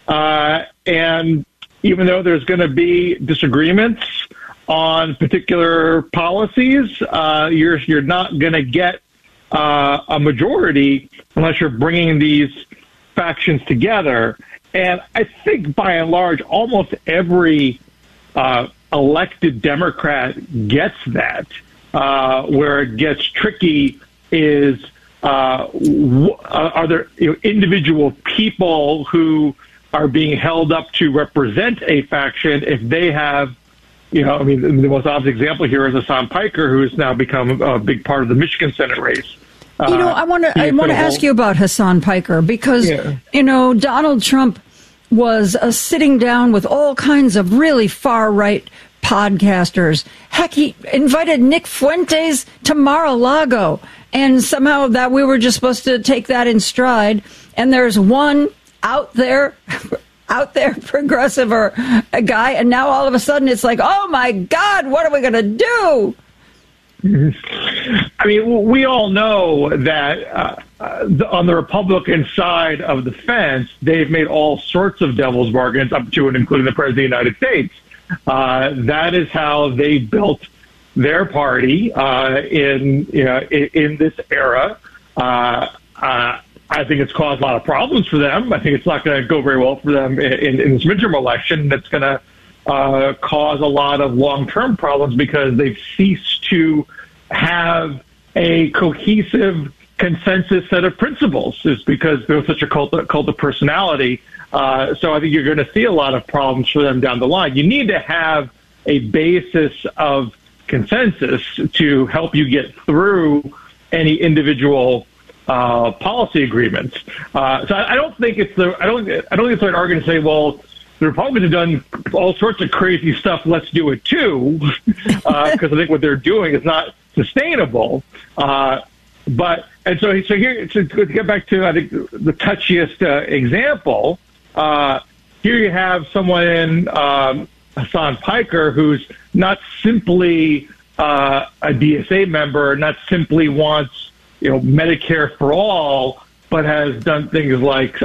And even though there's going to be disagreements on particular policies, you're not going to get a majority unless you're bringing these factions together. And I think by and large, almost every elected Democrat gets that. Where it gets tricky is are there individual people who are being held up to represent a faction if they have, the most obvious example here is Hasan Piker, who has now become a big part of the Michigan Senate race. I want to ask you about Hasan Piker because, Donald Trump was sitting down with all kinds of really far-right podcasters. Heck, he invited Nick Fuentes to Mar-a-Lago, and somehow that we were just supposed to take that in stride. And there's one out there progressive or a guy, and now all of a sudden it's like, oh my God, what are we going to do? I mean, we all know that on the Republican side of the fence, they've made all sorts of devil's bargains, up to and including the President of the United States. That is how they built their party in this era. I think it's caused a lot of problems for them. I think it's not going to go very well for them in this midterm election. That's going to cause a lot of long-term problems because they've ceased to have a cohesive consensus set of principles. It's because they're such a cult of personality. So I think you're going to see a lot of problems for them down the line. You need to have a basis of consensus to help you get through any individual policy agreements. So I don't think it's the right argument to say, well, the Republicans have done all sorts of crazy stuff. Let's do it too, because I think what they're doing is not sustainable. So here to get back to I think the touchiest example. Here you have someone in Hasan Piker who's not simply a DSA member, not simply wants Medicare for all, but has done things like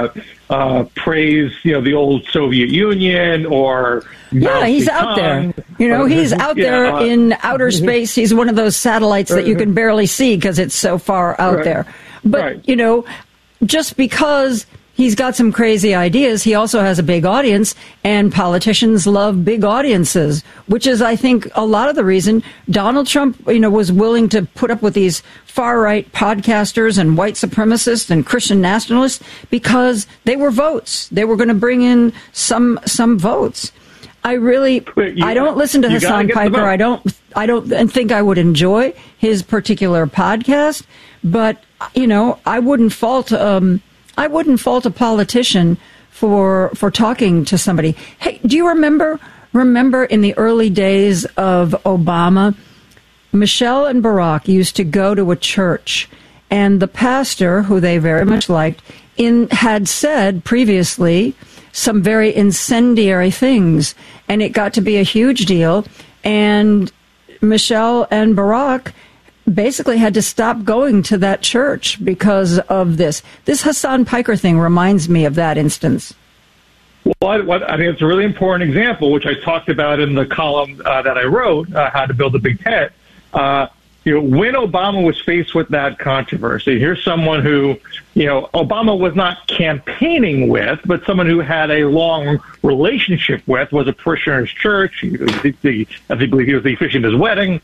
praise the old Soviet Union or he's out there. He's out there in outer space. He's one of those satellites that you can barely see because it's so far out there. But just because he's got some crazy ideas, he also has a big audience, and politicians love big audiences, which is, I think, a lot of the reason Donald Trump, was willing to put up with these far-right podcasters and white supremacists and Christian nationalists because they were votes. They were going to bring in some votes. I don't listen to Hasan Piker. I don't think I would enjoy his particular podcast, but I wouldn't fault a politician for talking to somebody. Hey, do you remember in the early days of Obama, Michelle and Barack used to go to a church, and the pastor, who they very much liked, had said previously some very incendiary things, and it got to be a huge deal, and Michelle and Barack basically had to stop going to that church because of this. This Hasan Piker thing reminds me of that instance. Well, I think it's a really important example, which I talked about in the column that I wrote, How to Build a Big Tent. When Obama was faced with that controversy, here's someone who, Obama was not campaigning with, but someone who had a long relationship with, was a parishioner in his church. I believe he was the officiant at his wedding.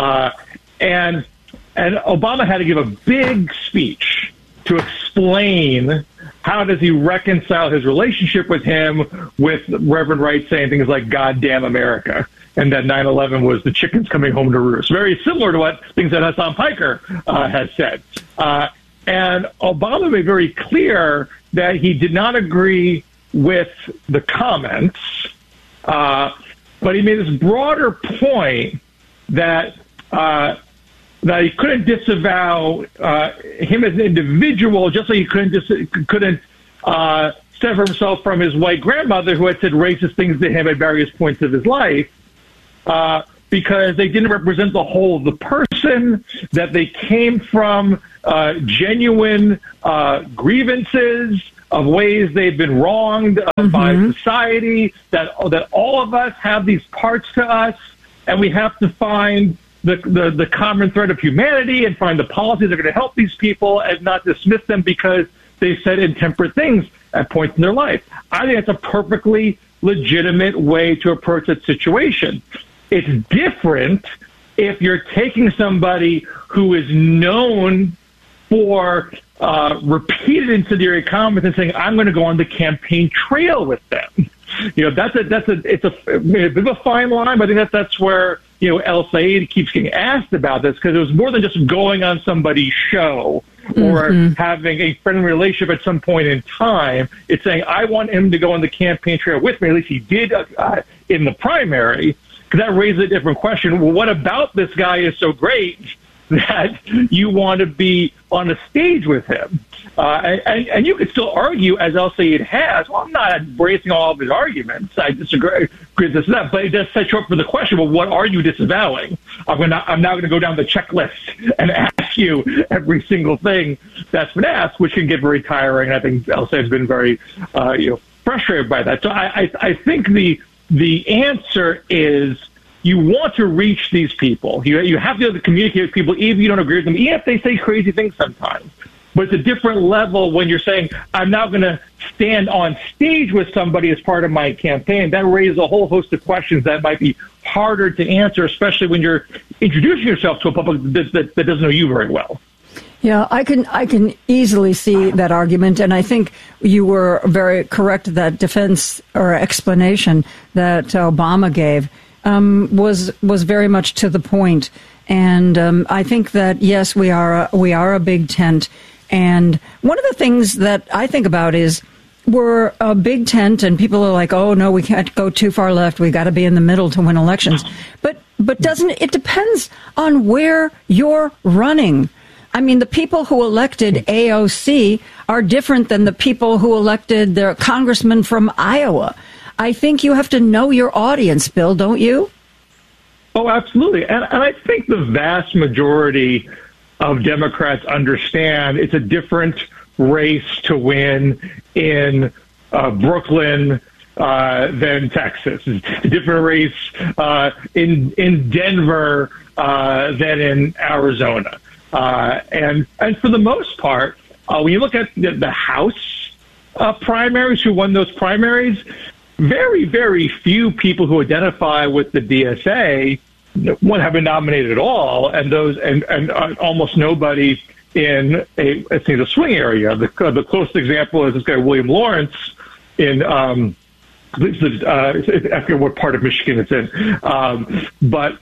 And Obama had to give a big speech to explain how does he reconcile his relationship with him with Reverend Wright saying things like, God damn America, and that 9/11 was the chickens coming home to roost. Very similar to what things that Hasan Piker has said. And Obama made very clear that he did not agree with the comments, but he made this broader point that he couldn't disavow him as an individual, just like he couldn't sever himself from his white grandmother who had said racist things to him at various points of his life, because they didn't represent the whole of the person. person, that they came from genuine grievances of ways they've been wronged by society, that all of us have these parts to us, and we have to find the common thread of humanity and find the policies that are going to help these people and not dismiss them because they said intemperate things at points in their life. I think that's a perfectly legitimate way to approach that situation. It's different if you're taking somebody who is known for repeated incendiary comments and saying, I'm going to go on the campaign trail with them. You know, it's a bit of a fine line, but I think that's where, you know, El Sayed keeps getting asked about this, because it was more than just going on somebody's show or having a friendly relationship at some point in time. It's saying, I want him to go on the campaign trail with me. At least he did in the primary, because that raises a different question. Well, what about this guy is so great that you want to be on a stage with him? And you could still argue, as El Sayed has, well, I'm not embracing all of his arguments. I disagree with this and that, but it does set you up for the question, well, what are you disavowing? I'm now going to go down the checklist and ask you every single thing that's been asked, which can get very tiring. I think El Sayed's been very frustrated by that. So I think the answer is, you want to reach these people. You have to be able to communicate with people, even if you don't agree with them, even if they say crazy things sometimes. But it's a different level when you're saying, I'm now going to stand on stage with somebody as part of my campaign. That raises a whole host of questions that might be harder to answer, especially when you're introducing yourself to a public that doesn't know you very well. Yeah, I can easily see that argument, and I think you were very correct. That defense or explanation that Obama gave was very much to the point. And I think that, yes, we are a big tent. And one of the things that I think about is we're a big tent, and people are like, oh, no, we can't go too far left. We got to be in the middle to win elections. But it depends on where you're running. I mean, the people who elected AOC are different than the people who elected their congressman from Iowa. I think you have to know your audience, Bill, don't you? Oh, absolutely. And I think the vast majority of Democrats understand it's a different race to win in Brooklyn than Texas. It's a different race in Denver than in Arizona. And for the most part, when you look at the House primaries, who won those primaries, very, very few people who identify with the DSA have been nominated at all, and almost nobody in a swing area. The closest example is this guy William Lawrence in I forget what part of Michigan it's in, but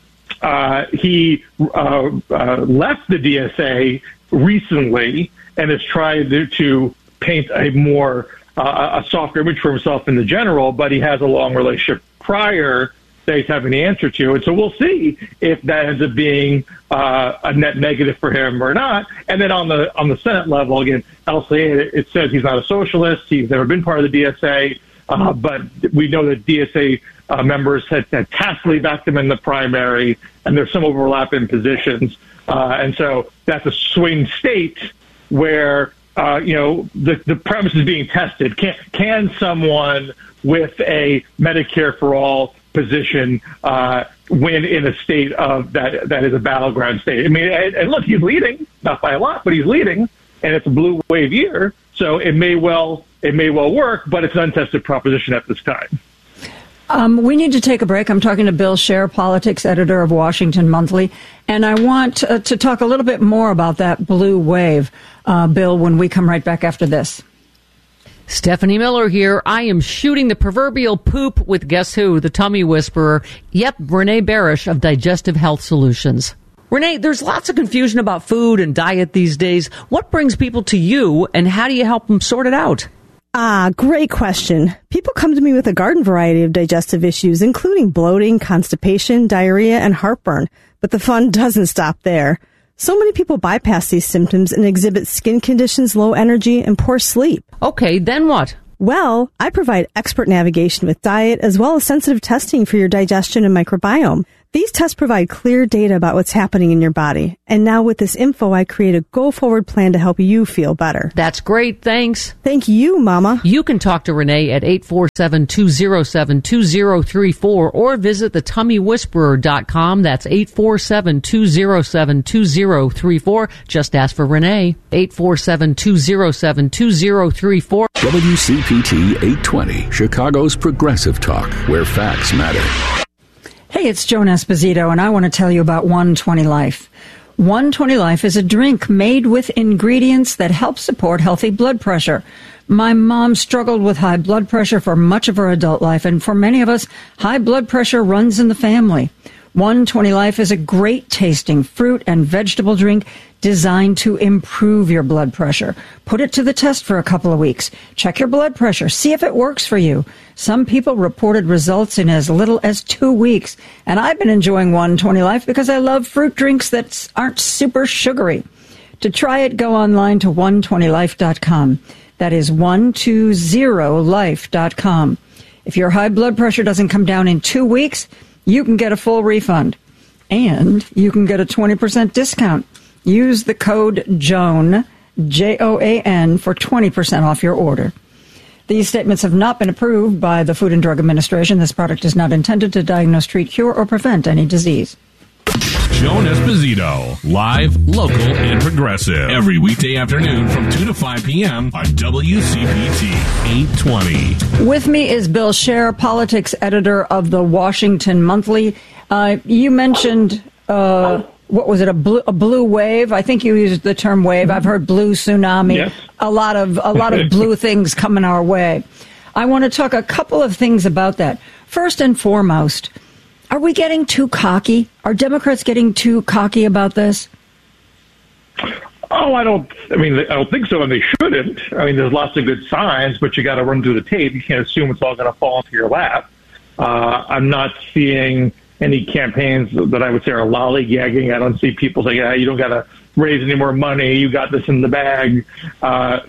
he left the DSA recently and has tried to paint a more a softer image for himself in the general, but he has a long relationship prior that he's having the answer to. And so we'll see if that ends up being a net negative for him or not. And then on the Senate level, again, El Sayed, it says he's not a socialist. He's never been part of the DSA. But we know that DSA members had tacitly backed him in the primary, and there's some overlap in positions. And so that's a swing state where the premise is being tested. Can someone with a Medicare for all position win in a state of that is a battleground state? I mean, and look, he's leading, not by a lot, but he's leading, and it's a blue wave year, so it may well work, but it's an untested proposition at this time. We need to take a break. I'm talking to Bill Scher, politics editor of Washington Monthly, and I want to talk a little bit more about that blue wave, Bill, when we come right back after this. Stephanie Miller here. I am shooting the proverbial poop with guess who? The tummy whisperer. Yep, Renee Barish of Digestive Health Solutions. Renee, there's lots of confusion about food and diet these days. What brings people to you, and how do you help them sort it out? Great question. People come to me with a garden variety of digestive issues, including bloating, constipation, diarrhea, and heartburn. But the fun doesn't stop there. So many people bypass these symptoms and exhibit skin conditions, low energy, and poor sleep. Okay, then what? Well, I provide expert navigation with diet as well as sensitive testing for your digestion and microbiome. These tests provide clear data about what's happening in your body. And now with this info, I create a go-forward plan to help you feel better. That's great. Thanks. Thank you, Mama. You can talk to Renee at 847-207-2034 or visit thetummywhisperer.com. That's 847-207-2034. Just ask for Renee. 847-207-2034. WCPT 820, Chicago's Progressive Talk, where facts matter. Hey, it's Joan Esposito, and I want to tell you about 120 Life. 120 Life is a drink made with ingredients that help support healthy blood pressure. My mom struggled with high blood pressure for much of her adult life, and for many of us, high blood pressure runs in the family. 120 Life is a great-tasting fruit and vegetable drink designed to improve your blood pressure. Put it to the test for a couple of weeks. Check your blood pressure. See if it works for you. Some people reported results in as little as 2 weeks. And I've been enjoying 120 Life because I love fruit drinks that aren't super sugary. To try it, go online to 120life.com. That is 120life.com. If your high blood pressure doesn't come down in 2 weeks, you can get a full refund. And you can get a 20% discount. Use the code JOAN, Joan, for 20% off your order. These statements have not been approved by the Food and Drug Administration. This product is not intended to diagnose, treat, cure, or prevent any disease. Joan Esposito, live, local, and progressive. Every weekday afternoon from 2 to 5 p.m. on WCPT 820. With me is Bill Scher, politics editor of the Washington Monthly. You mentioned... what was it, a blue wave? I think you used the term wave. I've heard blue tsunami. Yes. A lot of blue things coming our way. I want to talk a couple of things about that. First and foremost, are we getting too cocky? Are Democrats getting too cocky about this? Oh, I don't think so, and they shouldn't. I mean, there's lots of good signs, but you got to run through the tape. You can't assume it's all going to fall into your lap. I'm not seeing any campaigns that I would say are lollygagging. I don't see people saying, you don't got to raise any more money. You got this in the bag. All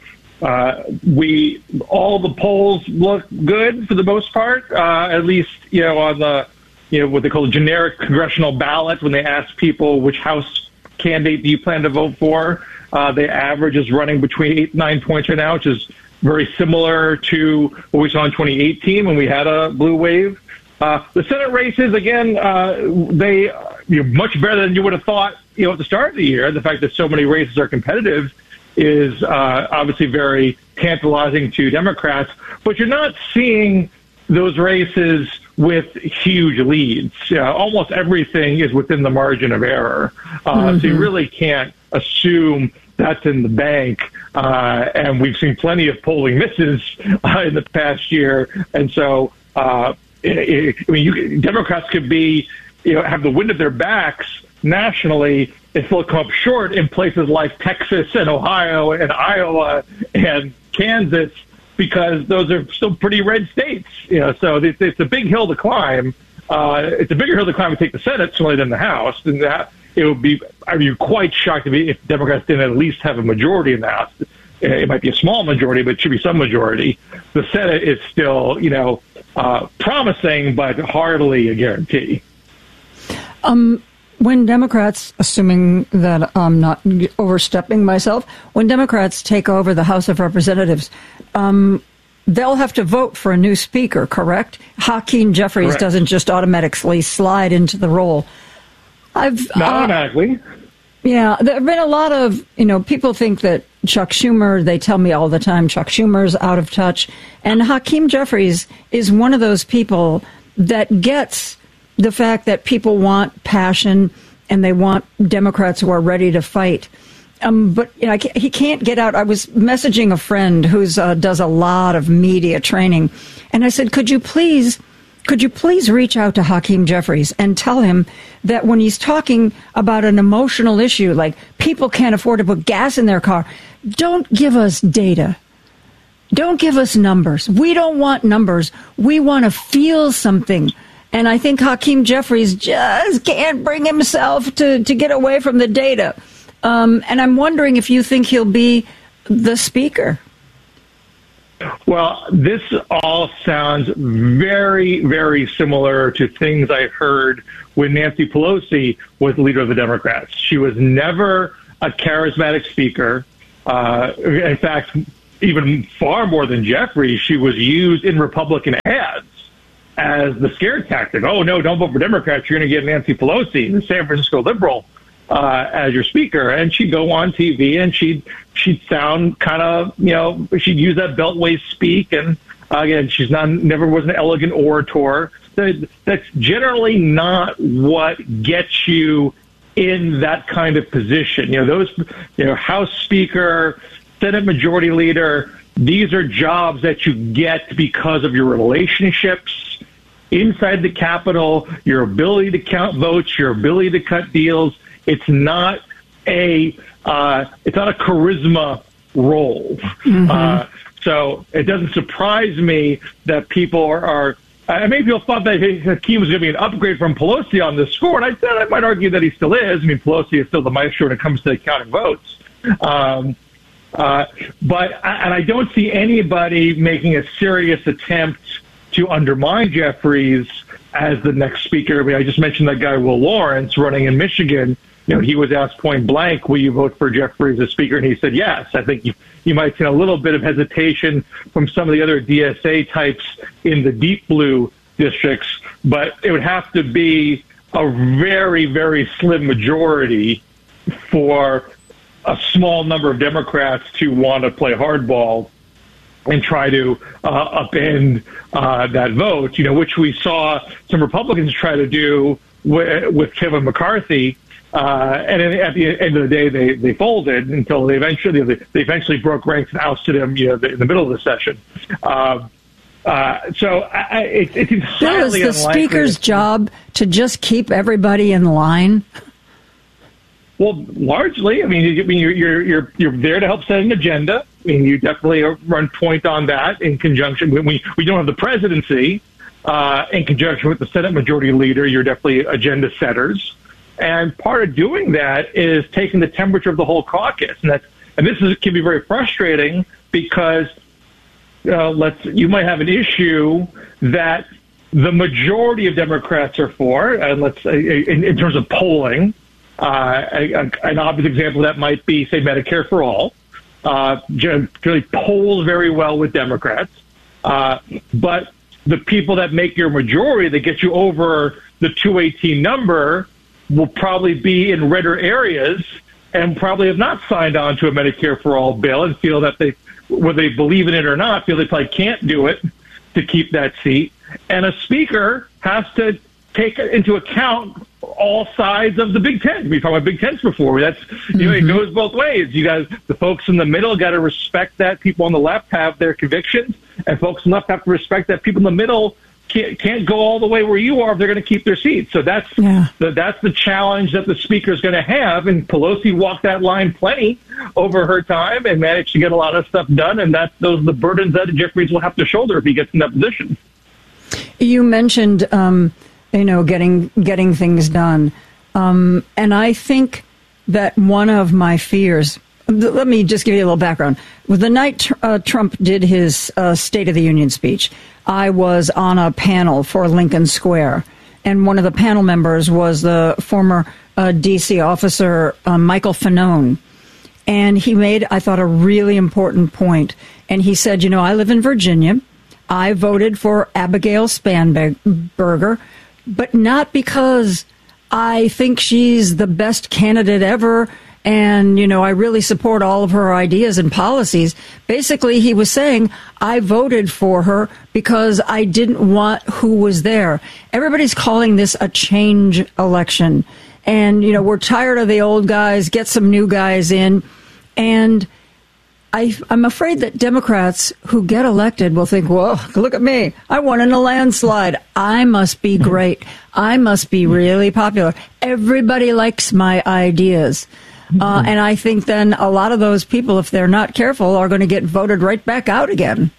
the polls look good for the most part, at least, on the, what they call the generic congressional ballot. When they ask people which House candidate do you plan to vote for, the average is running between 8 and 9 points right now, which is very similar to what we saw in 2018 when we had a blue wave. The Senate races, again, they much better than you would have thought, at the start of the year. The fact that so many races are competitive is obviously very tantalizing to Democrats. But you're not seeing those races with huge leads. Almost everything is within the margin of error. So you really can't assume that's in the bank. And we've seen plenty of polling misses in the past year. And so... Democrats could be, have the wind at their backs nationally and still come up short in places like Texas and Ohio and Iowa and Kansas because those are still pretty red states. So it's a big hill to climb. It's a bigger hill to climb to take the Senate certainly than the House. And that it would be, I'd be quite shocked if Democrats didn't at least have a majority in the House. It might be a small majority, but it should be some majority. The Senate is still, promising, but hardly a guarantee. When Democrats, assuming that I'm not overstepping myself, when Democrats take over the House of Representatives, they'll have to vote for a new speaker, correct? Hakeem Jeffries doesn't just automatically slide into the role. Not automatically. Yeah, there have been a lot of, people think that Chuck Schumer, they tell me all the time, Chuck Schumer's out of touch. And Hakeem Jeffries is one of those people that gets the fact that people want passion and they want Democrats who are ready to fight. But he can't get out. I was messaging a friend who does a lot of media training. And I said, could you please reach out to Hakeem Jeffries and tell him that when he's talking about an emotional issue, like people can't afford to put gas in their car, don't give us data. Don't give us numbers. We don't want numbers. We want to feel something. And I think Hakeem Jeffries just can't bring himself to get away from the data. And I'm wondering if you think he'll be the speaker. Well, this all sounds very, very similar to things I heard when Nancy Pelosi was the leader of the Democrats. She was never a charismatic speaker. In fact, even far more than Jeffries, she was used in Republican ads as the scare tactic. Oh, no, don't vote for Democrats. You're going to get Nancy Pelosi, the San Francisco liberal, as your speaker. And she'd go on TV and she'd sound kind of, she'd use that beltway speak. And again, never was an elegant orator. That's generally not what gets you in that kind of position. House Speaker, Senate Majority Leader, these are jobs that you get because of your relationships inside the Capitol, your ability to count votes, your ability to cut deals. It's not a charisma role. Mm-hmm. So it doesn't surprise me that people are many people thought that Hakeem was going to be an upgrade from Pelosi on this score, and I said I might argue that he still is. I mean, Pelosi is still the maestro when it comes to counting votes. But I don't see anybody making a serious attempt to undermine Jeffries as the next speaker. I mean, I just mentioned that guy, Will Lawrence, running in Michigan. He was asked point blank, will you vote for Jeffries as speaker? And he said, yes. I think you might see a little bit of hesitation from some of the other DSA types in the deep blue districts, but it would have to be a very, very slim majority for a small number of Democrats to want to play hardball and try to upend that vote, which we saw some Republicans try to do with Kevin McCarthy. And at the end of the day, they folded until they eventually broke ranks and ousted him, in the middle of the session. So it's entirely unlikely. Is the speaker's job to just keep everybody in line? Well, largely. I mean, you're there to help set an agenda. I mean, you definitely run point on that in conjunction. We don't have the presidency in conjunction with the Senate Majority Leader. You're definitely agenda setters. And part of doing that is taking the temperature of the whole caucus. And this can be very frustrating because you might have an issue that the majority of Democrats are for, and let's say in terms of polling, an obvious example of that might be, say, Medicare for All. Generally polls very well with Democrats. But the people that make your majority, that get you over the 218 number, will probably be in redder areas and probably have not signed on to a Medicare for All bill and feel that whether they believe in it or not, feel they probably can't do it to keep that seat. And a speaker has to take into account all sides of the Big Ten. We've talked about Big Tens before. That's, it goes both ways. The folks in the middle got to respect that people on the left have their convictions, and folks on the left have to respect that people in the middle can't go all the way where you are if they're going to keep their seats. So that's the challenge that the speaker is going to have. And Pelosi walked that line plenty over her time and managed to get a lot of stuff done. And those are the burdens that Jeffries will have to shoulder if he gets in that position. You mentioned, getting things done. And I think that one of my fears, let me just give you a little background. The night Trump did his State of the Union speech, I was on a panel for Lincoln Square, and one of the panel members was the former D.C. officer Michael Fanone. And he made, I thought, a really important point. And he said, I live in Virginia. I voted for Abigail Spanberger, but not because I think she's the best candidate ever. And, I really support all of her ideas and policies. Basically, he was saying, I voted for her because I didn't want who was there. Everybody's calling this a change election. And, we're tired of the old guys, get some new guys in. And I'm afraid that Democrats who get elected will think, whoa, look at me. I won in a landslide. I must be great. I must be really popular. Everybody likes my ideas. And I think then a lot of those people, if they're not careful, are going to get voted right back out again.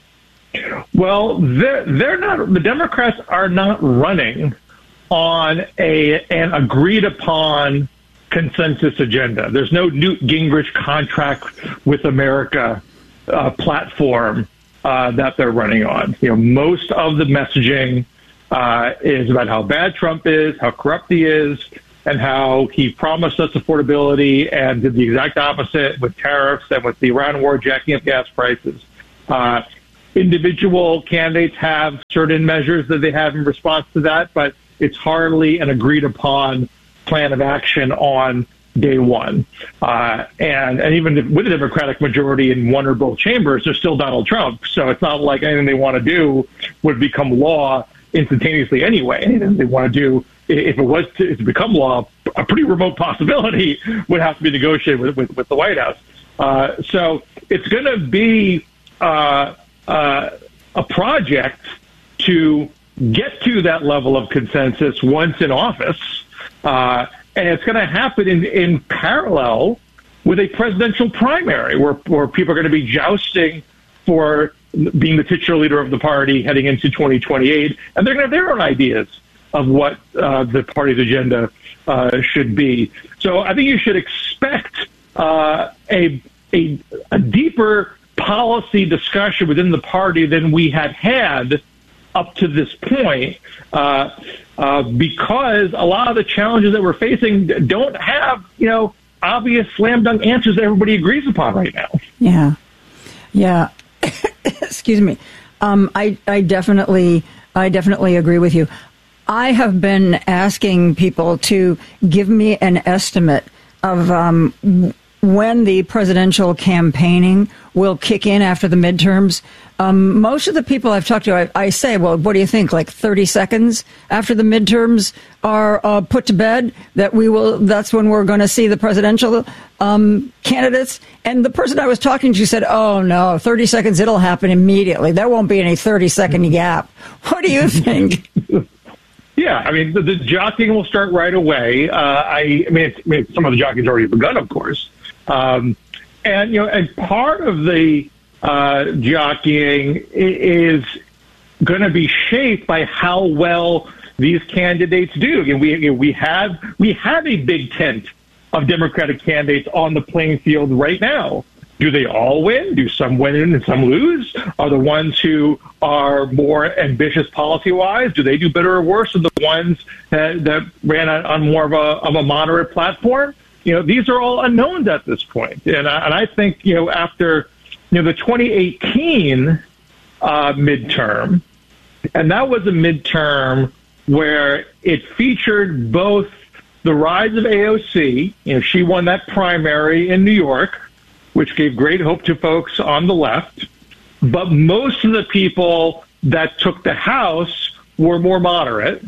Well, they're not. The Democrats are not running on an agreed upon consensus agenda. There's no Newt Gingrich contract with America platform that they're running on. Most of the messaging is about how bad Trump is, how corrupt he is, and how he promised us affordability and did the exact opposite with tariffs and with the Iran war jacking up gas prices. Individual candidates have certain measures that they have in response to that, but it's hardly an agreed upon plan of action on day one. And even with a Democratic majority in one or both chambers, there's still Donald Trump. So it's not like anything they want to do would become law instantaneously anyway. Anything they want to do, if it was to become law, a pretty remote possibility would have to be negotiated with the White House. So it's going to be a project to get to that level of consensus once in office. And it's going to happen in parallel with a presidential primary where people are going to be jousting for being the titular leader of the party heading into 2028. And they're going to have their own ideas of what the party's agenda should be. So I think you should expect a deeper policy discussion within the party than we had up to this point, because a lot of the challenges that we're facing don't have, obvious slam dunk answers that everybody agrees upon right now. Yeah. Excuse me. I definitely agree with you. I have been asking people to give me an estimate of when the presidential campaigning will kick in after the midterms. Most of the people I've talked to, I say, well, what do you think? Like 30 seconds after the midterms are put to bed, that's when we're going to see the presidential candidates. And the person I was talking to said, oh no, 30 seconds, it'll happen immediately. There won't be any 30-second gap. What do you think? Yeah, I mean, the jockeying will start right away. I mean, some of the jockeying's already begun, of course. And part of the jockeying is going to be shaped by how well these candidates do. Again, we have a big tent of Democratic candidates on the playing field right now. Do they all win? Do some win and some lose? Are the ones who are more ambitious policy-wise, do they do better or worse than the ones that ran on more of a moderate platform? These are all unknowns at this point. And I think, after, the 2018 midterm, and that was a midterm where it featured both the rise of AOC, she won that primary in New York, which gave great hope to folks on the left. But most of the people that took the House were more moderate.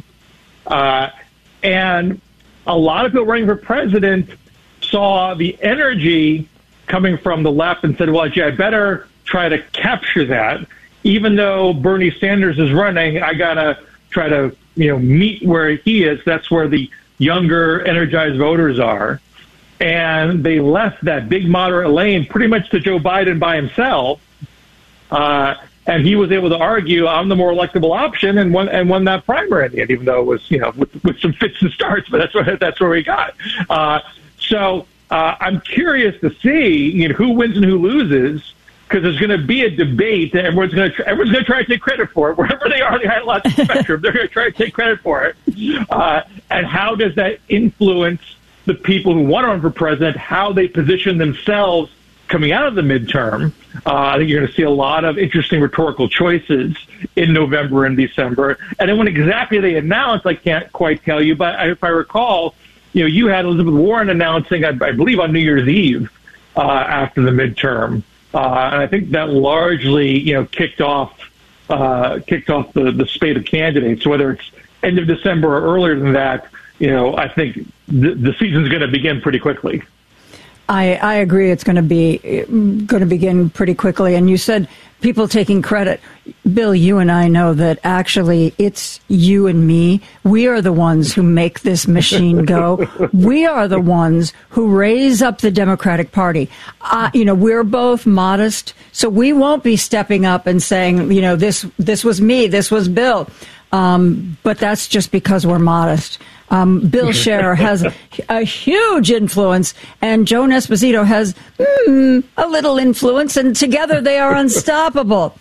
And a lot of people running for president saw the energy coming from the left and said, well, gee, I better try to capture that. Even though Bernie Sanders is running, I got to try to, meet where he is. That's where the younger, energized voters are. And they left that big moderate lane pretty much to Joe Biden by himself. And he was able to argue, I'm the more electable option, and won that primary in the end, even though it was, with some fits and starts, but that's where we got. So I'm curious to see who wins and who loses, because there's going to be a debate that everyone's going to try to take credit for it. Wherever they are on the ideological spectrum, they're going to try to take credit for it. And how does that influence the people who want to run for president, how they position themselves coming out of the midterm? I think you're going to see a lot of interesting rhetorical choices in November and December. And then when exactly they announce, I can't quite tell you. But if I recall, you had Elizabeth Warren announcing, I believe, on New Year's Eve after the midterm. And I think that largely, kicked off the spate of candidates. So whether it's end of December or earlier than that, I think the season's going to begin pretty quickly. I agree. It's going to begin pretty quickly. And you said people taking credit. Bill, you and I know that actually it's you and me. We are the ones who make this machine go. We are the ones who raise up the Democratic Party. We're both modest, so we won't be stepping up and saying, this was me, this was Bill. But that's just because we're modest. Bill Scher has a huge influence, and Joan Esposito has a little influence, and together they are unstoppable.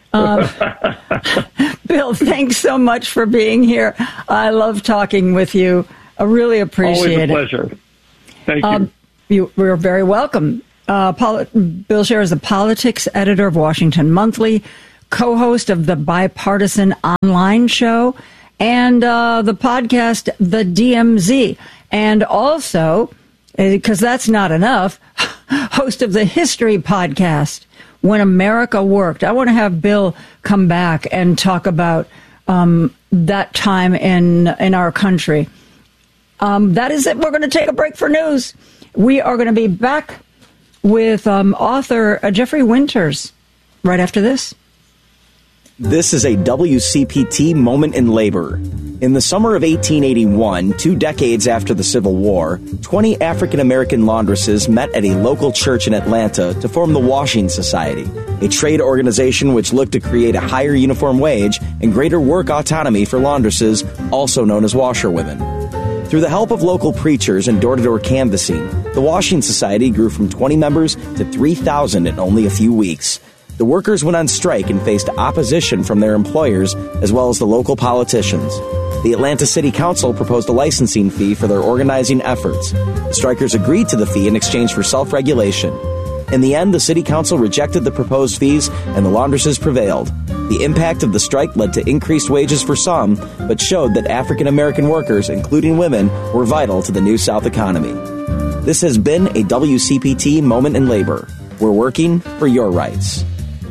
Bill, thanks so much for being here. I love talking with you. I really appreciate it. Always a pleasure. Thank you. You're very welcome. Bill Scher is the politics editor of Washington Monthly, co-host of the Bipartisan Online Show, and the podcast, The DMZ. And also, because that's not enough, host of the History Podcast, When America Worked. I want to have Bill come back and talk about that time in our country. That is it. We're going to take a break for news. We are going to be back with author Jeffrey Winters right after this. This is a WCPT moment in labor. In the summer of 1881, 2 decades after the Civil War, 20 African-American laundresses met at a local church in Atlanta to form the Washing Society, a trade organization which looked to create a higher uniform wage and greater work autonomy for laundresses, also known as washerwomen. Through the help of local preachers and door-to-door canvassing, the Washing Society grew from 20 members to 3,000 in only a few weeks. The workers went on strike and faced opposition from their employers as well as the local politicians. The Atlanta City Council proposed a licensing fee for their organizing efforts. The strikers agreed to the fee in exchange for self-regulation. In the end, the City Council rejected the proposed fees and the laundresses prevailed. The impact of the strike led to increased wages for some, but showed that African-American workers, including women, were vital to the New South economy. This has been a WCPT moment in labor. We're working for your rights.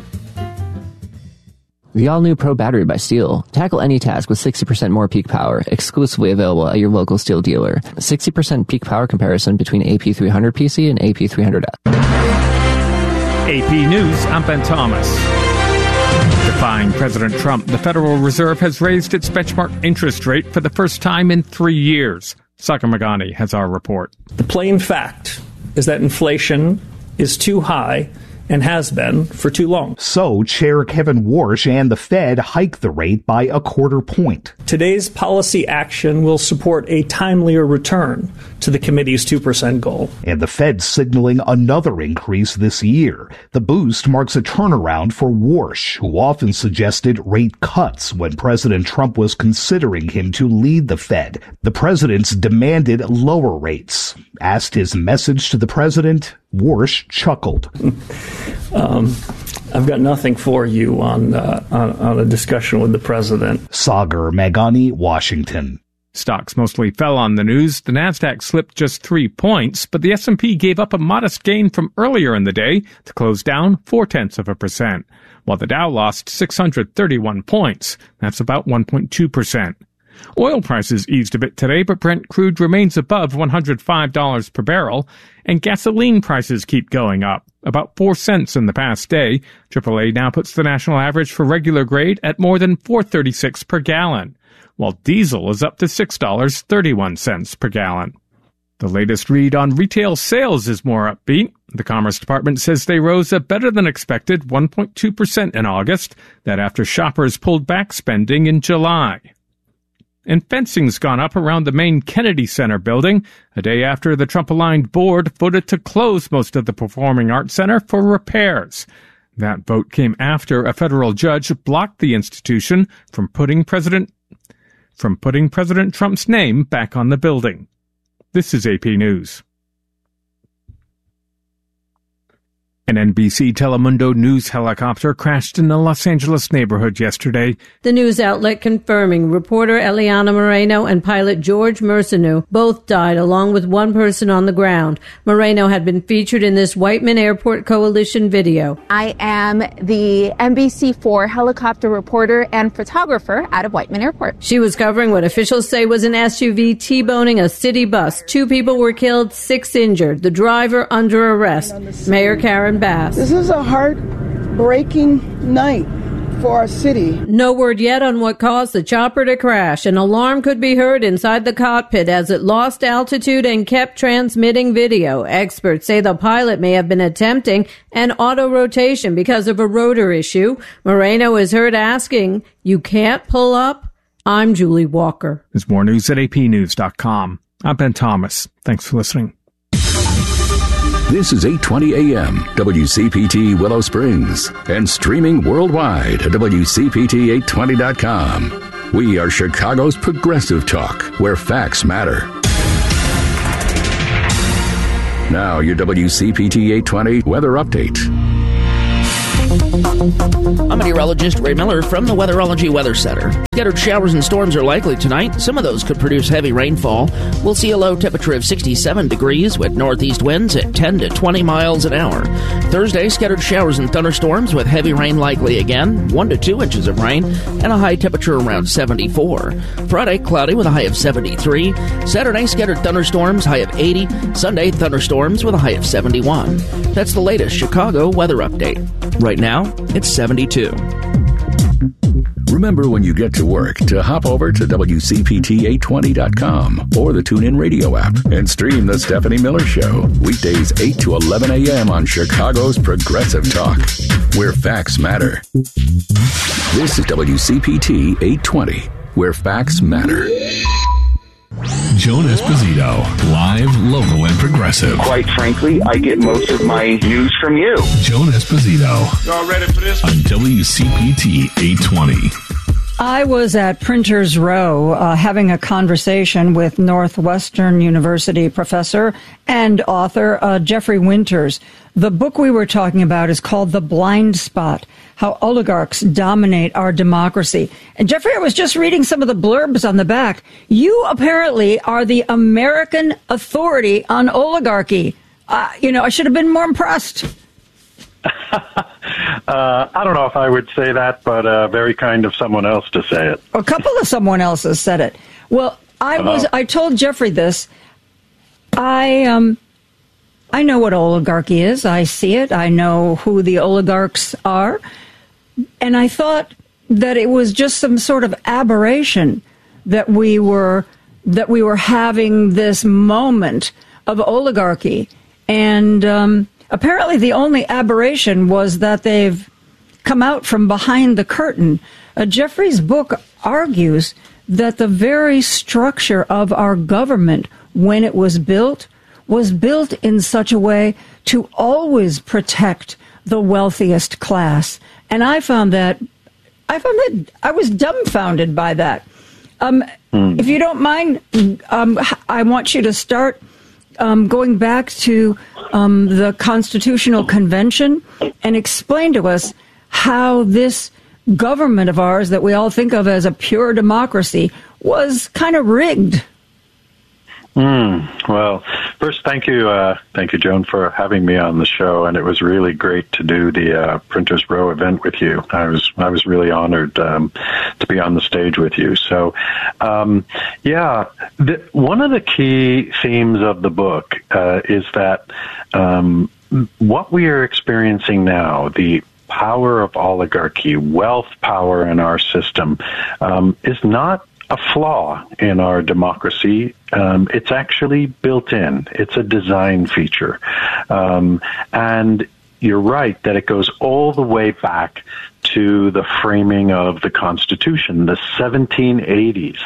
The all-new Pro Battery by Steel. Tackle any task with 60% more peak power, exclusively available at your local Steel dealer. 60% peak power comparison between AP300 PC and AP300F. AP News, I'm Ben Thomas. Defying President Trump, the Federal Reserve has raised its benchmark interest rate for the first time in 3 years. Sagar Meghani has our report. The plain fact is that inflation is too high and has been for too long. So, Chair Kevin Warsh and the Fed hiked the rate by a quarter point. Today's policy action will support a timelier return to the committee's 2% goal. And the Fed signaling another increase this year. The boost marks a turnaround for Warsh, who often suggested rate cuts when President Trump was considering him to lead the Fed. The president's demanded lower rates. Asked his message to the president, Warsh chuckled. I've got nothing for you on a discussion with the president. Sagar Meghani, Washington. Stocks mostly fell on the news. The Nasdaq slipped just 3 points, but the S&P gave up a modest gain from earlier in the day to close down 0.4%, while the Dow lost 631 points. That's about 1.2%. Oil prices eased a bit today, but Brent crude remains above $105 per barrel, and gasoline prices keep going up, about 4 cents in the past day. AAA now puts the national average for regular grade at more than $4.36 per gallon, while diesel is up to $6.31 per gallon. The latest read on retail sales is more upbeat. The Commerce Department says they rose a better-than-expected 1.2% in August, that after shoppers pulled back spending in July. And fencing's gone up around the main Kennedy Center building, a day after the Trump-aligned board voted to close most of the Performing Arts Center for repairs. That vote came after a federal judge blocked the institution from putting President Trump's name back on the building. This is AP News. An NBC Telemundo news helicopter crashed in the Los Angeles neighborhood yesterday. The news outlet confirming reporter Eliana Moreno and pilot George Mercenu both died along with one person on the ground. Moreno had been featured in this Whiteman Airport Coalition video. I am the NBC4 helicopter reporter and photographer out of Whiteman Airport. She was covering what officials say was an SUV T-boning a city bus. 2 people were killed, 6 injured. The driver under arrest. Mayor Karen Bass. This is a heartbreaking night for our city. No word yet on what caused the chopper to crash. An alarm could be heard inside the cockpit as it lost altitude and kept transmitting video. Experts say the pilot may have been attempting an auto rotation because of a rotor issue. Moreno is heard asking, "You can't pull up?" I'm Julie Walker. There's more news at apnews.com. I'm Ben Thomas. Thanks for listening. This is 820 AM, WCPT Willow Springs, and streaming worldwide at WCPT820.com. We are Chicago's progressive talk, where facts matter. Now, your WCPT 820 weather update. I'm meteorologist Ray Miller from the Weatherology Weather Center. Scattered showers and storms are likely tonight. Some of those could produce heavy rainfall. We'll see a low temperature of 67 degrees with northeast winds at 10 to 20 miles an hour. Thursday, scattered showers and thunderstorms with heavy rain likely again, 1 to 2 inches of rain, and a high temperature around 74. Friday, cloudy with a high of 73. Saturday, scattered thunderstorms, high of 80. Sunday, thunderstorms with a high of 71. That's the latest Chicago weather update. Right now, it's 72. Remember when you get to work to hop over to WCPT820.com or the TuneIn Radio app and stream The Stephanie Miller Show. Weekdays 8 to 11 a.m. on Chicago's Progressive Talk, where facts matter. This is WCPT 820, where facts matter. Joan Esposito, live, local, and progressive. Quite frankly, I get most of my news from you. Joan Esposito. Y'all ready for this? On WCPT 820. I was at Printers Row having a conversation with Northwestern University professor and author Jeffrey Winters. The book we were talking about is called The Blind Spot, How Oligarchs Dominate Our Democracy. And Jeffrey, I was just reading some of the blurbs on the back. You apparently are the American authority on oligarchy. I should have been more impressed. I don't know if I would say that, but very kind of someone else to say it. A couple of someone else has said it. Well, I told Jeffrey this. I know what oligarchy is. I see it. I know who the oligarchs are. And I thought that it was just some sort of aberration that we were having this moment of oligarchy. And apparently the only aberration was that they've come out from behind the curtain. Jeffrey's book argues that the very structure of our government, when it was built in such a way to always protect the wealthiest class. And I was dumbfounded by that. If you don't mind, I want you to start going back to the Constitutional Convention and explain to us how this government of ours that we all think of as a pure democracy was kind of rigged. Well, first, thank you, Joan, for having me on the show, and it was really great to do the Printers Row event with you. I was really honored to be on the stage with you. So, one of the key themes of the book is that what we are experiencing now, the power of oligarchy, wealth power in our system, is not a flaw in our democracy. It's actually built in. It's a design feature. And you're right that it goes all the way back to the framing of the Constitution, the 1780s.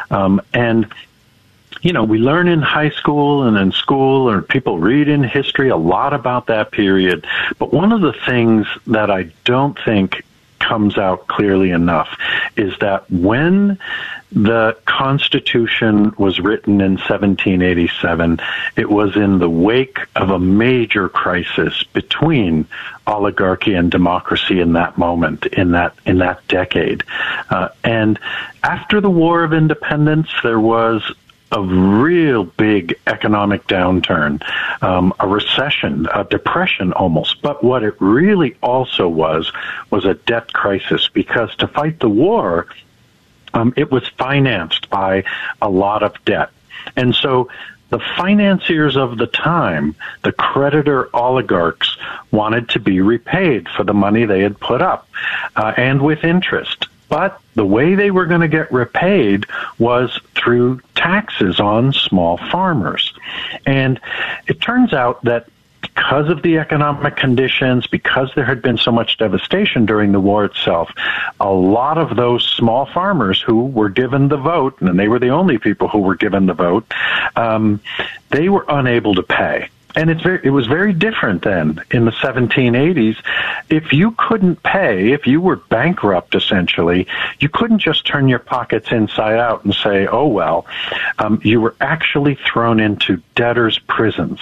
We learn in high school and in school, or people read in history a lot about that period. But one of the things that I don't think comes out clearly enough is that when the Constitution was written in 1787, it was in the wake of a major crisis between oligarchy and democracy in that moment, in that decade. And after the War of Independence, there was a real big economic downturn, a recession, a depression almost. But what it really also was a debt crisis, because to fight the war, it was financed by a lot of debt. And so the financiers of the time, the creditor oligarchs, wanted to be repaid for the money they had put up, and with interest. But the way they were going to get repaid was through taxes on small farmers. And it turns out that because of the economic conditions, because there had been so much devastation during the war itself, a lot of those small farmers who were given the vote, and they were the only people who were given the vote, they were unable to pay. And it was very different then in the 1780s. If you couldn't pay, if you were bankrupt, essentially, you couldn't just turn your pockets inside out and say, oh, well, you were actually thrown into debtors' prisons.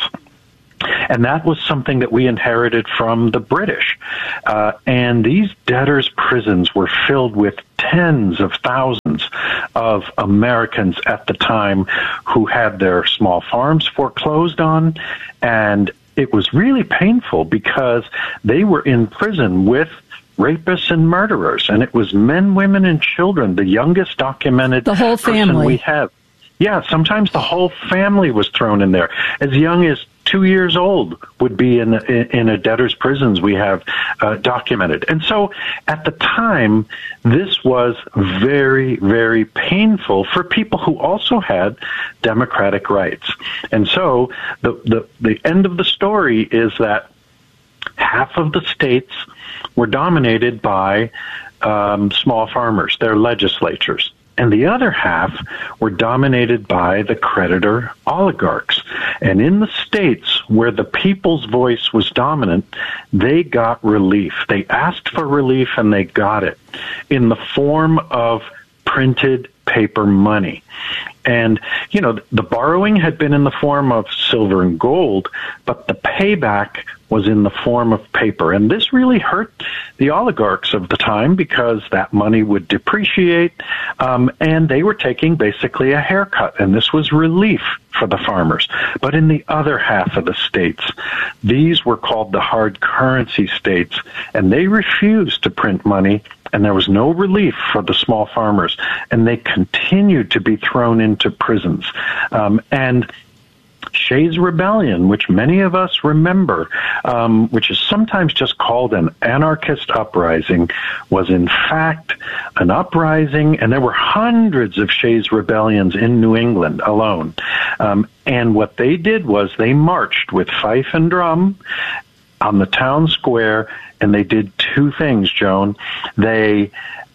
And that was something that we inherited from the British. And these debtors' prisons were filled with tens of thousands of Americans at the time who had their small farms foreclosed on. And it was really painful because they were in prison with rapists and murderers. And it was men, women, and children, the youngest documented the whole family person we have. Yeah, sometimes the whole family was thrown in there. As young as 2 years old would be in a debtor's prisons we have documented. And so at the time, this was very, very painful for people who also had democratic rights. And so the end of the story is that half of the states were dominated by small farmers, their legislatures. And the other half were dominated by the creditor oligarchs. And in the states where the people's voice was dominant, they got relief. They asked for relief and they got it in the form of printed paper money. And, you know, the borrowing had been in the form of silver and gold, but the payback was in the form of paper. And this really hurt the oligarchs of the time because that money would depreciate, and they were taking basically a haircut. And this was relief for the farmers. But in the other half of the states, these were called the hard currency states, and they refused to print money, and there was no relief for the small farmers, and they continued to be thrown into prisons. And Shays' Rebellion, which many of us remember, which is sometimes just called an anarchist uprising, was in fact an uprising, and there were hundreds of Shays' Rebellions in New England alone. And what they did was they marched with fife and drum on the town square, and they did two things, Joan. They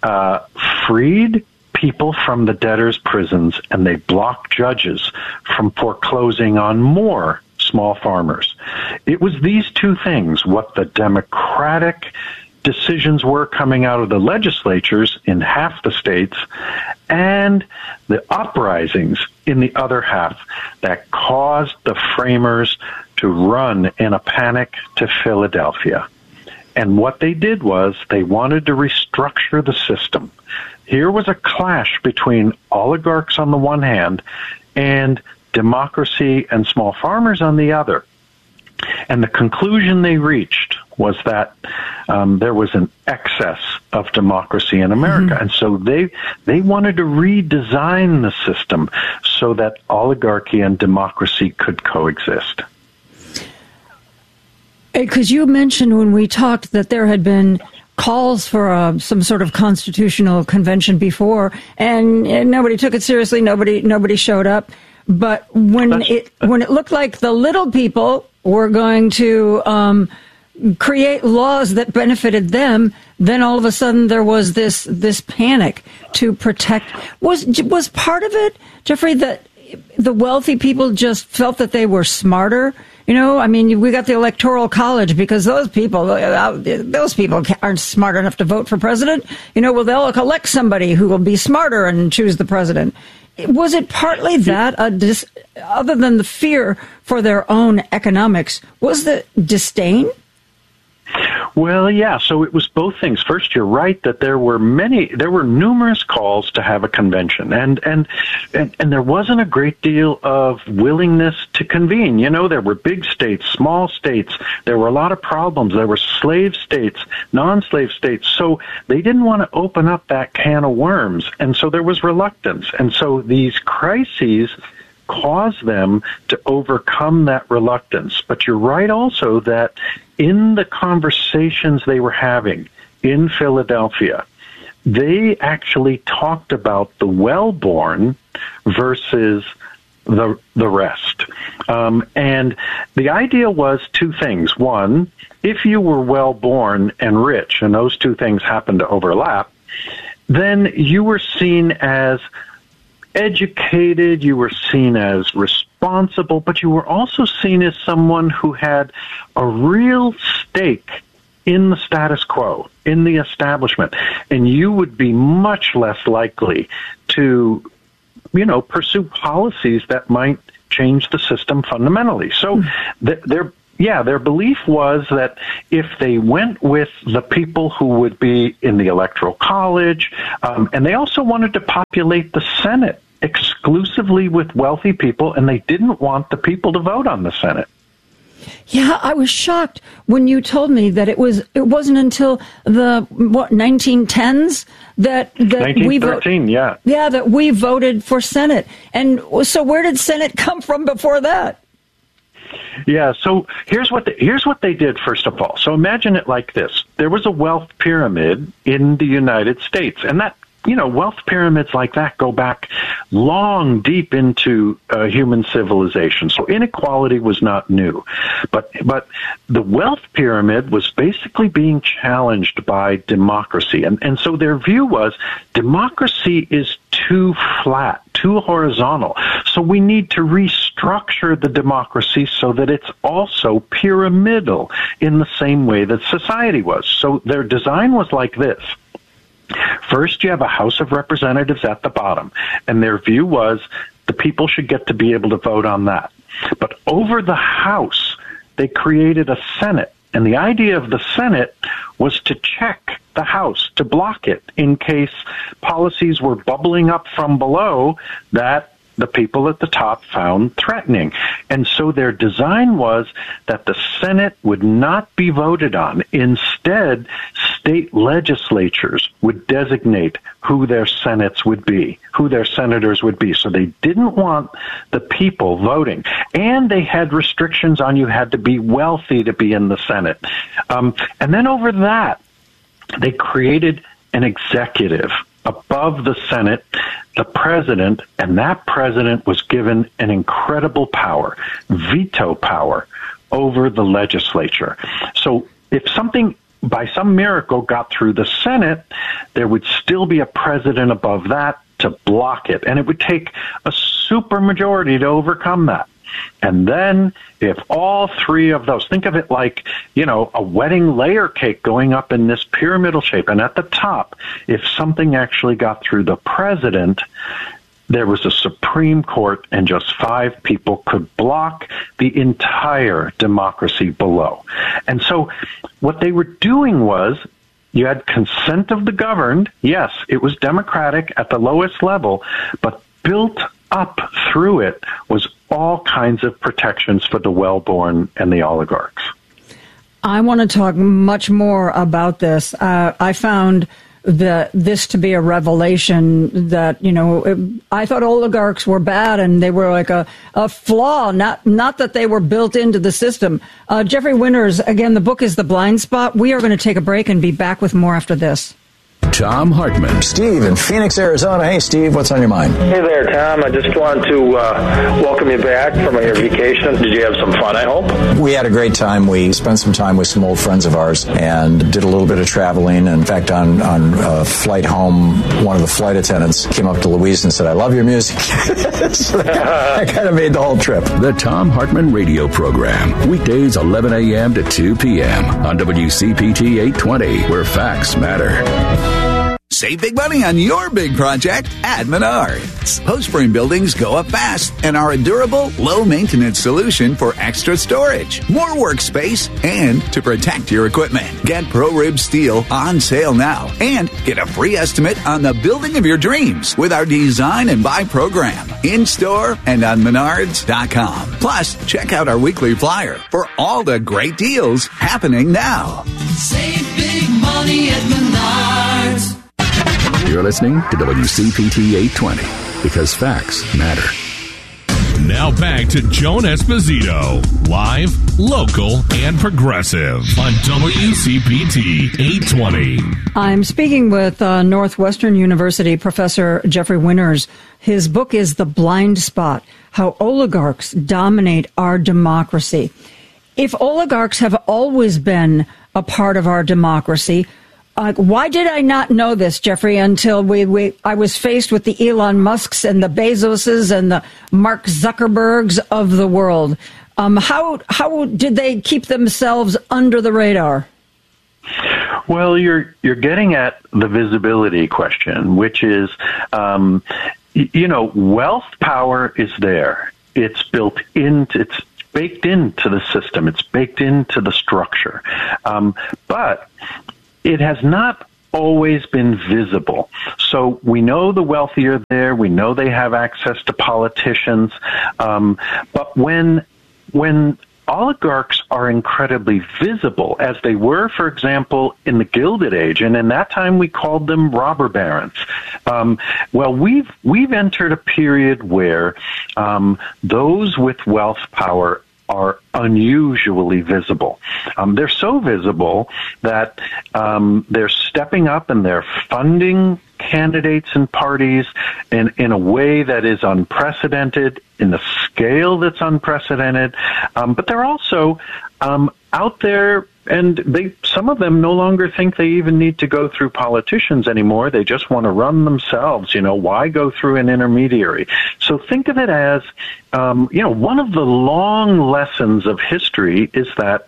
freed people from the debtors' prisons, and they blocked judges from foreclosing on more small farmers. It was these two things, what the democratic decisions were coming out of the legislatures in half the states, and the uprisings in the other half that caused the framers to run in a panic to Philadelphia. And what they did was they wanted to restructure the system. Here was a clash between oligarchs on the one hand and democracy and small farmers on the other. And the conclusion they reached was that there was an excess of democracy in America. Mm-hmm. And so they wanted to redesign the system so that oligarchy and democracy could coexist. Because you mentioned when we talked that there had been calls for some sort of constitutional convention before, and nobody took it seriously. Nobody showed up. But when it looked like the little people were going to create laws that benefited them, then all of a sudden there was this panic to protect. Was part of it, Jeffrey, that the wealthy people just felt that they were smarter? You know, I mean, we got the Electoral College because those people aren't smart enough to vote for president. You know, well, they'll elect somebody who will be smarter and choose the president. Was it partly that, other than the fear for their own economics, was the disdain? Well, yeah, so it was both things. First, you're right that there were numerous calls to have a convention, and there wasn't a great deal of willingness to convene. You know, there were big states, small states, there were a lot of problems, there were slave states, non-slave states, so they didn't want to open up that can of worms, and so there was reluctance, and so these crises caused them to overcome that reluctance. But you're right also that in the conversations they were having in Philadelphia, they actually talked about the well-born versus the rest. And the idea was two things. One, if you were well-born and rich, and those two things happened to overlap, then you were seen as educated, you were seen as responsible, responsible, but you were also seen as someone who had a real stake in the status quo, in the establishment, and you would be much less likely to, pursue policies that might change the system fundamentally. So their belief was that if they went with the people who would be in the Electoral College, and they also wanted to populate the Senate exclusively with wealthy people, and they didn't want the people to vote on the Senate. Yeah, I was shocked when you told me that it wasn't until the 1910s that 1913, that we voted for Senate. And so where did Senate come from before that? Yeah, so here's what they did, first of all. So imagine it like this. There was a wealth pyramid in the United States, and that, wealth pyramids like that go back long, deep into human civilization. So inequality was not new. But the wealth pyramid was basically being challenged by democracy. And so their view was democracy is too flat, too horizontal. So we need to restructure the democracy so that it's also pyramidal in the same way that society was. So their design was like this. First, you have a House of Representatives at the bottom, and their view was the people should get to be able to vote on that. But over the House, they created a Senate, and the idea of the Senate was to check the House, to block it in case policies were bubbling up from below that the people at the top found threatening. And so their design was that the Senate would not be voted on. Instead, state legislatures would designate who their senates would be, who their senators would be. So they didn't want the people voting. And they had restrictions on you had to be wealthy to be in the Senate. And then over that, they created an executive above the Senate, the president, and that president was given an incredible power, veto power, over the legislature. So if something by some miracle got through the Senate, there would still be a president above that to block it. And it would take a supermajority to overcome that. And then if all three of those, think of it like, a wedding layer cake going up in this pyramidal shape. And at the top, if something actually got through the president, there was a Supreme Court and just 5 people could block the entire democracy below. And so what they were doing was, you had consent of the governed. Yes, it was democratic at the lowest level, but built up through it was all kinds of protections for the well-born and the oligarchs. I want to talk much more about this. I found this to be a revelation that, I thought oligarchs were bad and they were like a flaw, not that they were built into the system. Jeffrey Winters, again, the book is The Blind Spot. We are going to take a break and be back with more after this. Tom Hartman. Steve in Phoenix, Arizona. Hey, Steve, what's on your mind? Hey there, Tom. I just wanted to welcome you back from your vacation. Did you have some fun, I hope? We had a great time. We spent some time with some old friends of ours and did a little bit of traveling. In fact, on flight home, one of the flight attendants came up to Louise and said, "I love your music." So that kind of made the whole trip. The Tom Hartman radio program. Weekdays 11 a.m. to 2 p.m. on WCPT 820, where facts matter. Save big money on your big project at Menards. Post-frame buildings go up fast and are a durable, low-maintenance solution for extra storage, more workspace, and to protect your equipment. Get ProRib Steel on sale now and get a free estimate on the building of your dreams with our Design and Buy program in-store and on Menards.com. Plus, check out our weekly flyer for all the great deals happening now. Save big money at Menards. You're listening to WCPT 820 because facts matter. Now back to Joan Esposito, live, local, and progressive on WCPT 820. I'm speaking with Northwestern University professor Jeffrey Winters. His book is The Blind Spot, How Oligarchs Dominate Our Democracy. If oligarchs have always been a part of our democracy, Why did I not know this, Jeffrey, until I was faced with the Elon Musks and the Bezoses and the Mark Zuckerbergs of the world? How did they keep themselves under the radar? Well, you're getting at the visibility question, which is, wealth power is there. It's it's baked into the system. It's baked into the structure. But it has not always been visible. So we know the wealthy are there. We know they have access to politicians. But when oligarchs are incredibly visible, as they were, for example, in the Gilded Age, and in that time we called them robber barons. We've entered a period where those with wealth power are unusually visible. They're so visible that they're stepping up and they're funding candidates and parties in a way that is unprecedented, in a scale that's unprecedented. But they're also out there, and some of them no longer think they even need to go through politicians anymore. They just want to run themselves. Why go through an intermediary? So think of it as, one of the long lessons of history is that,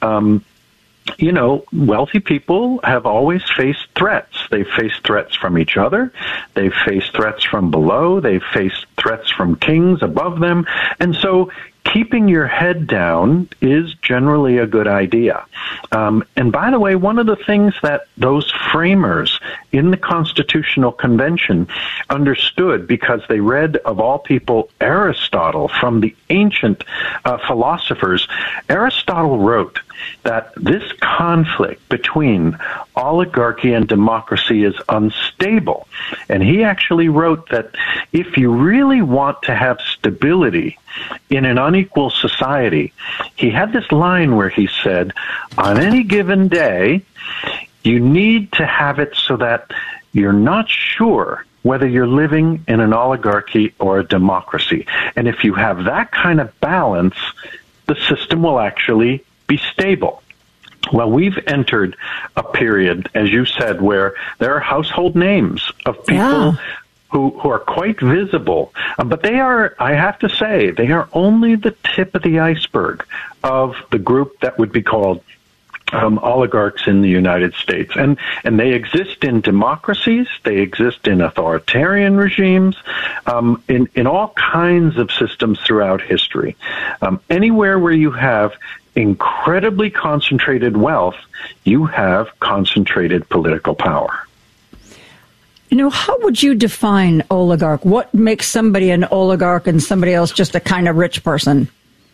wealthy people have always faced threats. They've faced threats from each other. They've faced threats from below. They've faced threats from kings above them. And so keeping your head down is generally a good idea. And by the way, one of the things that those framers in the Constitutional Convention understood, because they read, of all people, Aristotle from the ancient philosophers, Aristotle wrote that this conflict between oligarchy and democracy is unstable. And he actually wrote that if you really want to have stability in an unequal society, he had this line where he said, on any given day, you need to have it so that you're not sure whether you're living in an oligarchy or a democracy. And if you have that kind of balance, the system will actually be stable. Well, we've entered a period, as you said, where there are household names of people who are quite visible. But they are, I have to say, they are only the tip of the iceberg of the group that would be called oligarchs in the United States. And they exist in democracies, they exist in authoritarian regimes, in all kinds of systems throughout history. Anywhere where you have incredibly concentrated wealth, you have concentrated political power. How would you define oligarch? What makes somebody an oligarch and somebody else just a kind of rich person?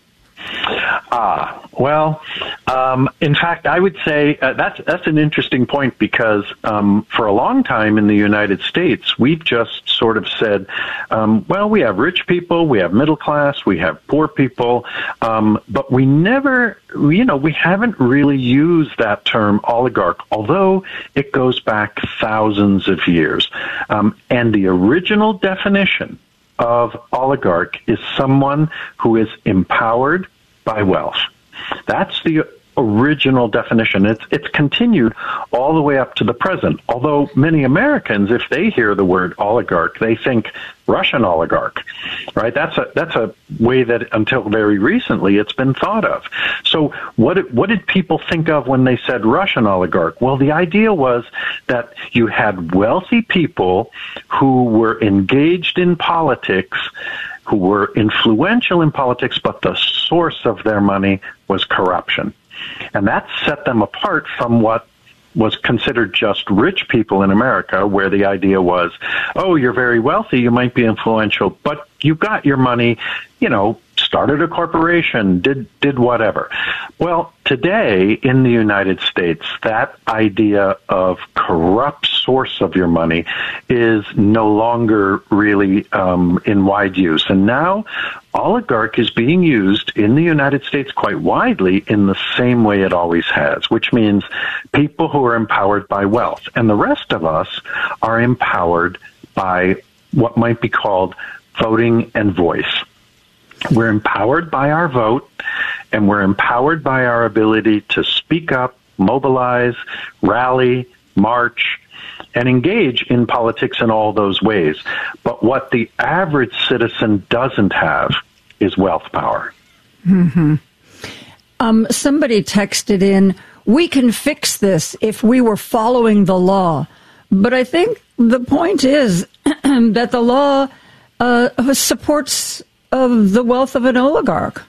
In fact, I would say that's an interesting point, because for a long time in the United States, we've just sort of said, we have rich people, we have middle class, we have poor people, but we never, we haven't really used that term oligarch, although it goes back thousands of years. And the original definition of oligarch is someone who is empowered by wealth. That's the original definition. It's continued all the way up to the present. Although many Americans, if they hear the word oligarch, they think Russian oligarch, right? That's a way that until very recently it's been thought of. So what did people think of when they said Russian oligarch? Well, the idea was that you had wealthy people who were engaged in politics, who were influential in politics, but the source of their money was corruption. And that set them apart from what was considered just rich people in America, where the idea was, oh, you're very wealthy, you might be influential, but you got your money, started a corporation, did whatever. Well, today in the United States, that idea of corrupt source of your money is no longer really in wide use. And now oligarch is being used in the United States quite widely in the same way it always has, which means people who are empowered by wealth. And the rest of us are empowered by what might be called voting and voice. We're empowered by our vote, and we're empowered by our ability to speak up, mobilize, rally, march, and engage in politics in all those ways. But what the average citizen doesn't have is wealth power. Mm-hmm. Somebody texted in, we can fix this if we were following the law. But I think the point is that the law supports the wealth of an oligarch.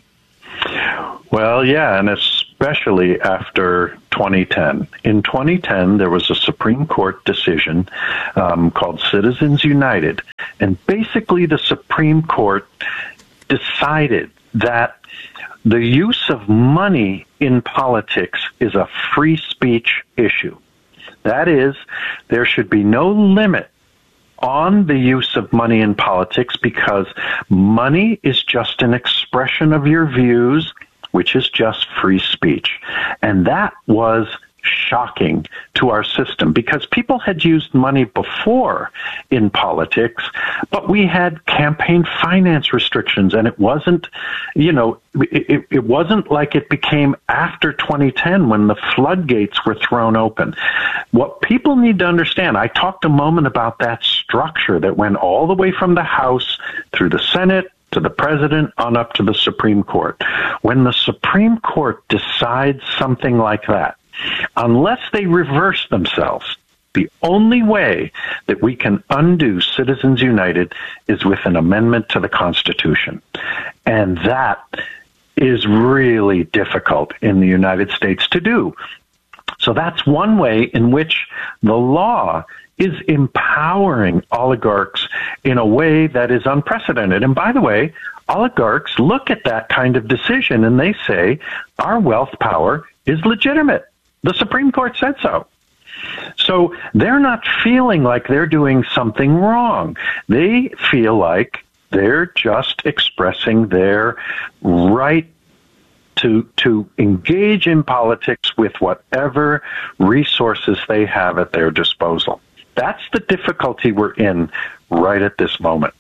Well, yeah, and especially after 2010. In 2010, there was a Supreme Court decision called Citizens United. And basically, the Supreme Court decided that the use of money in politics is a free speech issue. That is, there should be no limit on the use of money in politics because money is just an expression of your views, which is just free speech. And that was shocking to our system because people had used money before in politics, but we had campaign finance restrictions, and it wasn't, it wasn't like it became after 2010 when the floodgates were thrown open. What people need to understand, I talked a moment about that structure that went all the way from the House through the Senate to the president on up to the Supreme Court. When the Supreme Court decides something like that, unless they reverse themselves, the only way that we can undo Citizens United is with an amendment to the Constitution. And that is really difficult in the United States to do. So that's one way in which the law is empowering oligarchs in a way that is unprecedented. And by the way, oligarchs look at that kind of decision and they say, our wealth power is legitimate. The Supreme Court said so. So they're not feeling like they're doing something wrong. They feel like they're just expressing their right to engage in politics with whatever resources they have at their disposal. That's the difficulty we're in right at this moment.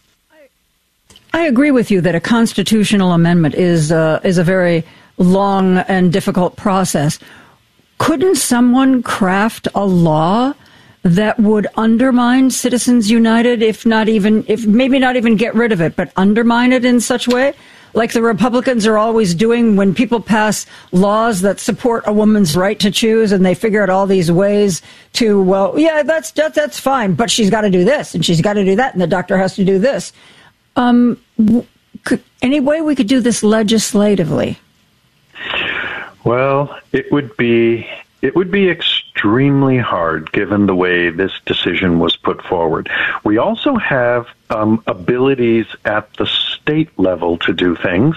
I agree with you that a constitutional amendment is a very long and difficult process. Couldn't someone craft a law that would undermine Citizens United, if maybe not even get rid of it, but undermine it in such a way? Like the Republicans are always doing when people pass laws that support a woman's right to choose, and they figure out all these ways to, well, yeah, that's fine, but she's got to do this, and she's got to do that, and the doctor has to do this. Any way we could do this legislatively? Well, it would be extremely hard given the way this decision was put forward. We also have abilities at the state level to do things.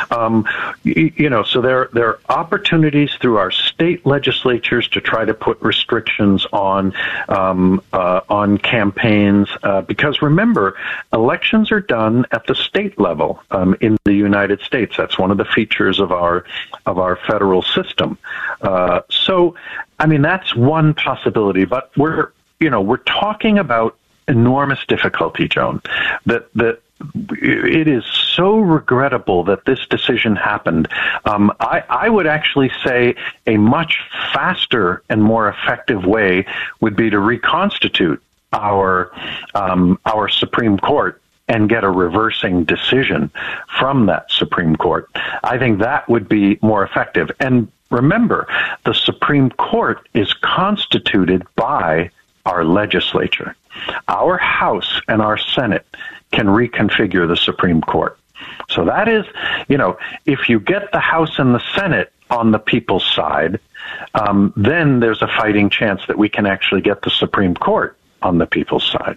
So there are opportunities through our state legislatures to try to put restrictions on campaigns, because remember, elections are done at the state level in the United States. That's one of the features of our federal system. So, I mean, that's one possibility, but we're talking about enormous difficulty, Joan, that it is so regrettable that this decision happened. I would actually say a much faster and more effective way would be to reconstitute our Supreme Court and get a reversing decision from that Supreme Court. I think that would be more effective. And remember, the Supreme Court is constituted by our legislature. Our House and our Senate can reconfigure the Supreme Court. So that is, if you get the House and the Senate on the people's side, then there's a fighting chance that we can actually get the Supreme Court on the people's side.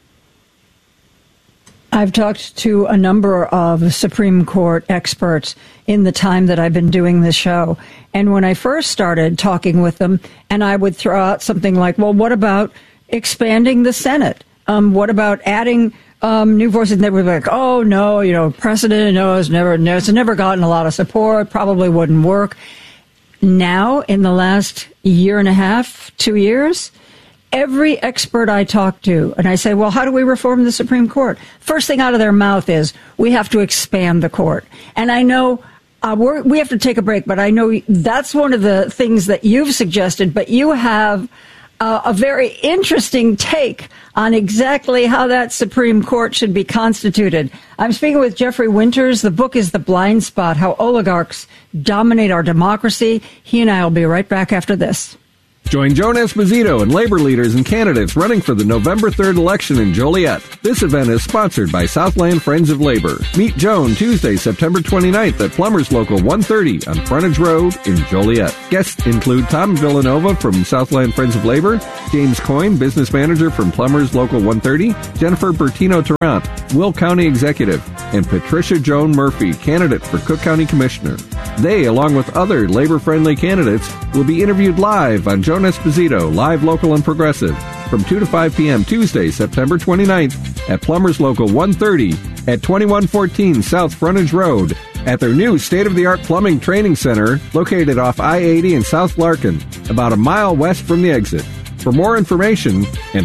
I've talked to a number of Supreme Court experts in the time that I've been doing this show. And when I first started talking with them, and I would throw out something like, well, what about expanding the Senate? What about adding new voices? And they were like, oh, no, precedent, it's never gotten a lot of support, probably wouldn't work. Now, in the last year and a half, 2 years, every expert I talk to, and I say, well, how do we reform the Supreme Court? First thing out of their mouth is, we have to expand the court. And I know we have to take a break, but I know that's one of the things that you've suggested, but you have a very interesting take on exactly how that Supreme Court should be constituted. I'm speaking with Jeffrey Winters. The book is The Blind Spot, How Oligarchs Dominate Our Democracy. He and I will be right back after this. Join Joan Esposito and labor leaders and candidates running for the November 3rd election in Joliet. This event is sponsored by Southland Friends of Labor. Meet Joan Tuesday, September 29th at Plumbers Local 130 on Frontage Road in Joliet. Guests include Tom Villanova from Southland Friends of Labor, James Coyne, business manager from Plumbers Local 130, Jennifer Bertino-Tarrant, Will County Executive, and Patricia Joan Murphy, candidate for Cook County Commissioner. They, along with other labor-friendly candidates, will be interviewed live on Joan Esposito, Live, Local, and Progressive, from 2 to 5 p.m. Tuesday, September 29th at Plumbers Local 130 at 2114 South Frontage Road at their new state-of-the-art plumbing training center located off I-80 in South Larkin, about a mile west from the exit. For more information and